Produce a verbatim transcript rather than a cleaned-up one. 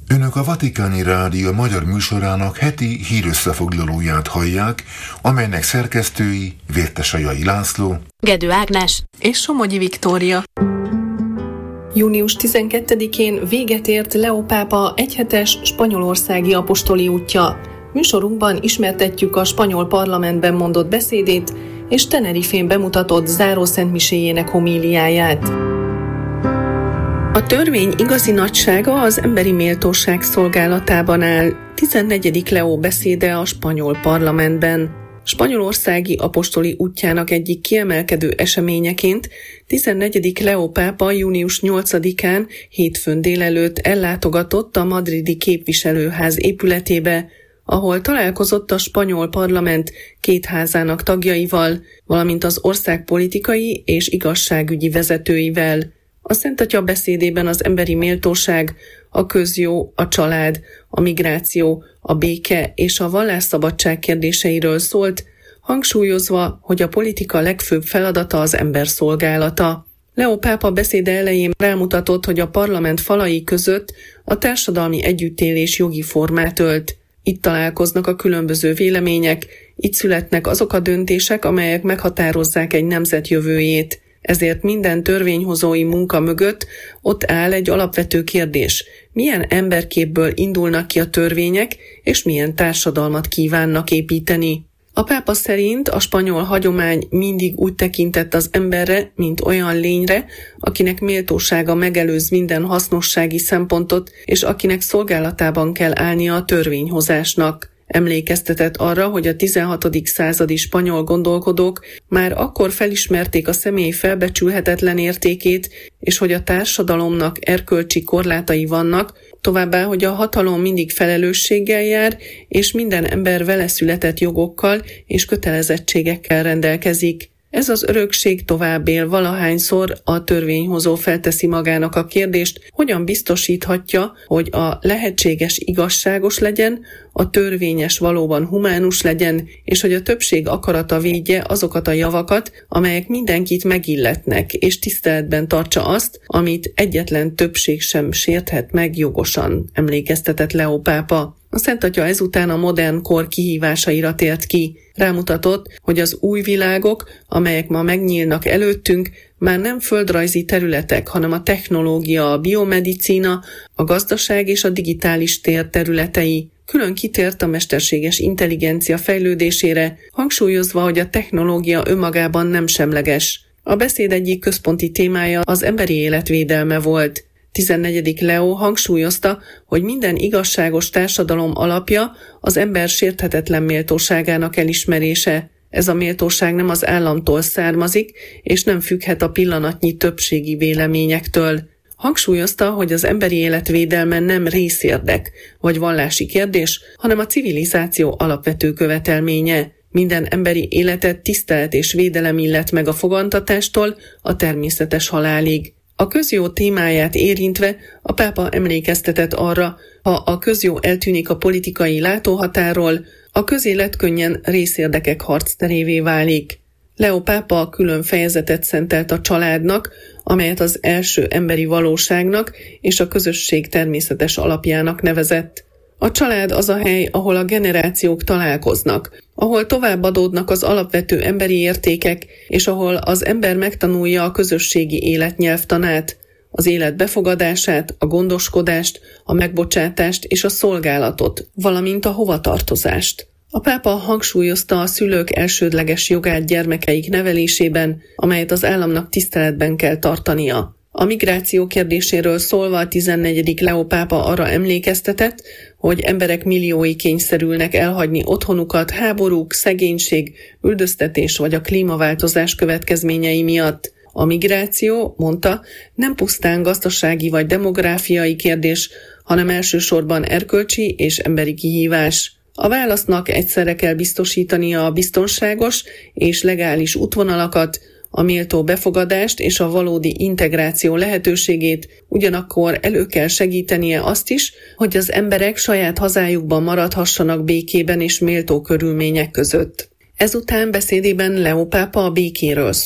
Önök a Vatikáni Rádió magyar műsorának heti hírösszefoglalóját hallják, amelynek szerkesztői Vértesajai László, Gedő Ágnes és Somogyi Viktória. június tizenkettedikén véget ért Leó pápa egyhetes spanyolországi apostoli útja. Műsorunkban ismertetjük a spanyol parlamentben mondott beszédét és Tenerifén bemutatott zárószentmiséjének homíliáját. A törvény igazi nagysága az emberi méltóság szolgálatában áll. tizennegyedik Leó beszéde a spanyol parlamentben. Spanyolországi apostoli útjának egyik kiemelkedő eseményeként tizennegyedik Leó pápa június nyolcadikán hétfőn délelőtt ellátogatott a madridi képviselőház épületébe, ahol találkozott a spanyol parlament két házának tagjaival, valamint az ország politikai és igazságügyi vezetőivel. A Szent Atya beszédében az emberi méltóság, a közjó, a család, a migráció, a béke és a vallásszabadság kérdéseiről szólt, hangsúlyozva, hogy a politika legfőbb feladata az ember szolgálata. Leó pápa beszéde elején rámutatott, hogy a parlament falai között a társadalmi együttélés jogi formát ölt. Itt találkoznak a különböző vélemények, itt születnek azok a döntések, amelyek meghatározzák egy nemzet jövőjét. Ezért minden törvényhozói munka mögött ott áll egy alapvető kérdés. Milyen emberképből indulnak ki a törvények, és milyen társadalmat kívánnak építeni? A pápa szerint a spanyol hagyomány mindig úgy tekintett az emberre, mint olyan lényre, akinek méltósága megelőz minden hasznossági szempontot, és akinek szolgálatában kell állnia a törvényhozásnak. Emlékeztetett arra, hogy a tizenhatodik századi spanyol gondolkodók már akkor felismerték a személy felbecsülhetetlen értékét, és hogy a társadalomnak erkölcsi korlátai vannak, továbbá, hogy a hatalom mindig felelősséggel jár, és minden ember vele született jogokkal és kötelezettségekkel rendelkezik. Ez az örökség tovább él valahányszor a törvényhozó felteszi magának a kérdést, hogyan biztosíthatja, hogy a lehetséges igazságos legyen, a törvényes valóban humánus legyen, és hogy a többség akarata védje azokat a javakat, amelyek mindenkit megilletnek, és tiszteletben tartsa azt, amit egyetlen többség sem sérthet meg jogosan, emlékeztetett Leó pápa. A Szent Atya ezután a modern kor kihívásaira tért ki. Rámutatott, hogy az új világok, amelyek ma megnyílnak előttünk, már nem földrajzi területek, hanem a technológia, a biomedicína, a gazdaság és a digitális tér területei. Külön kitért a mesterséges intelligencia fejlődésére, hangsúlyozva, hogy a technológia önmagában nem semleges. A beszéd egyik központi témája az emberi élet védelme volt. tizennegyedik Leó hangsúlyozta, hogy minden igazságos társadalom alapja az ember sérthetetlen méltóságának elismerése. Ez a méltóság nem az államtól származik, és nem függhet a pillanatnyi többségi véleményektől. Hangsúlyozta, hogy az emberi élet védelme nem részérdek vagy vallási kérdés, hanem a civilizáció alapvető követelménye. Minden emberi életet tisztelet és védelem illet meg a fogantatástól a természetes halálig. A közjó témáját érintve a pápa emlékeztetett arra, ha a közjó eltűnik a politikai látóhatáról, a közélet könnyen részérdekek harcterévé válik. Leó pápa külön fejezetet szentelt a családnak, amelyet az első emberi valóságnak és a közösség természetes alapjának nevezett. A család az a hely, ahol a generációk találkoznak, ahol továbbadódnak az alapvető emberi értékek, és ahol az ember megtanulja a közösségi életnyelvtanát, az élet befogadását, a gondoskodást, a megbocsátást és a szolgálatot, valamint a hovatartozást. A pápa hangsúlyozta a szülők elsődleges jogát gyermekeik nevelésében, amelyet az államnak tiszteletben kell tartania. A migráció kérdéséről szólva a tizennegyedik Leó pápa arra emlékeztetett, hogy emberek milliói kényszerülnek elhagyni otthonukat háborúk, szegénység, üldöztetés vagy a klímaváltozás következményei miatt. A migráció, mondta, nem pusztán gazdasági vagy demográfiai kérdés, hanem elsősorban erkölcsi és emberi kihívás. A válasznak egyszerre kell biztosítania a biztonságos és legális útvonalakat, a méltó befogadást és a valódi integráció lehetőségét, ugyanakkor elő kell segítenie azt is, hogy az emberek saját hazájukban maradhassanak békében és méltó körülmények között. Ezután beszédében Leó pápa a békéről